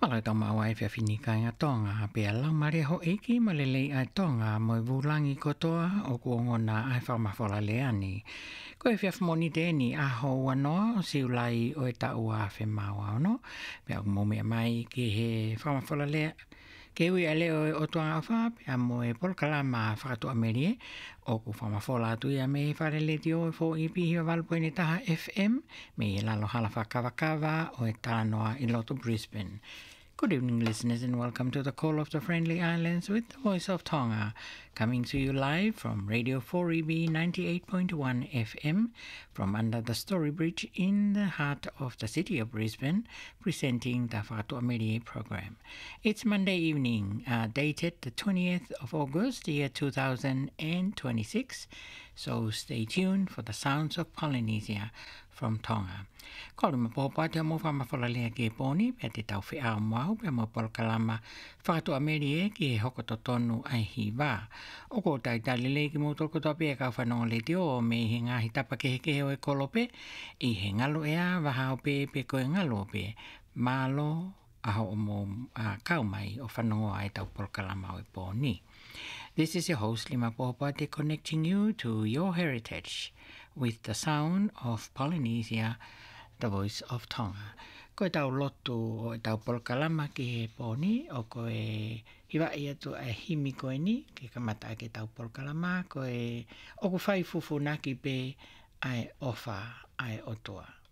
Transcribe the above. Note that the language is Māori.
Malo tau maua e whiawhinika ngā tonga, pia lau mare ho eiki ma lelei ai tonga mo i vulangi kotoa o kuongona ai whamawhala leani. Ko e whiawhamoni tēni a ho wanoa o siulai o e tau a whemaua ono, pia mome mai ki he whamawhala lea. Ke ui a leo o toa awha, pia mo e polkalama whakatu amerie, o ku whamawhala atu ia me whare leti o e fo i pihi o valpoine taha FM, me i lalo hala whakawakawa o e tānoa i loto Brisbane. Good evening, listeners, and welcome to the Call of the Friendly Islands with the Voice of Tonga, coming to you live from Radio 4EB 98.1 FM from under the Story Bridge in the heart of the city of Brisbane, presenting the Whakatu Amerie program. It's Monday evening, dated the 20th of August, year 2026, so stay tuned for the sounds of Polynesia from Tonga. Kolu me pōpā te mo whamawhala lea ke pōni, pia te tau whi au mau, pia mo polkalama whakatu Amerie ki he hokoto tonu ai hi wā. O ko tai tali le ki mo toko topi e kau whanonga le te o me he ngahi tapa ke he o e kolope, i he ngalo ea waha o pe koe ngalo pe, malo aho o mo kau mai o whanonga ai tau polkalama o e pōni. This is your host, Lima Pōpate, connecting you to your heritage with the sound of Polynesia, the Voice of Tonga. Ko e tau lotu o e tau polkalama ki he pōni, o ko e hiwa i atu e himi koe ni, ke kamata ke tau polkalama, ko e oku whai fufu naki pe ai ofa ai otua.